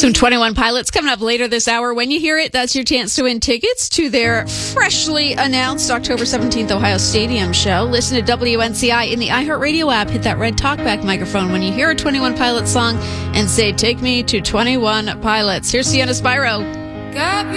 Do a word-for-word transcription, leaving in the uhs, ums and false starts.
Some twenty-one Pilots coming up later this hour. When you hear it, that's your chance to win tickets to their freshly announced October seventeenth Ohio Stadium show. Listen to W N C I in the iHeartRadio app. Hit that red talkback microphone when you hear a twenty-one Pilots song and say, "Take me to twenty-one Pilots." Here's Sienna Spyro. Got me.